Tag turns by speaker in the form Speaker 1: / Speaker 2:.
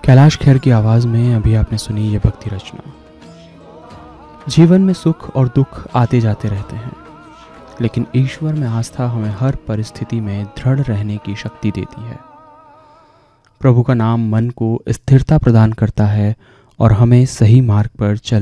Speaker 1: कैलाश खेर की आवाज में अभी आपने सुनी ये भक्ति रचना। जीवन में सुख और दुख आते जाते रहते हैं, लेकिन ईश्वर में आस्था हमें हर परिस्थिति में दृढ़ रहने की शक्ति देती है। प्रभु का नाम मन को स्थिरता प्रदान करता है और हमें सही मार्ग पर चल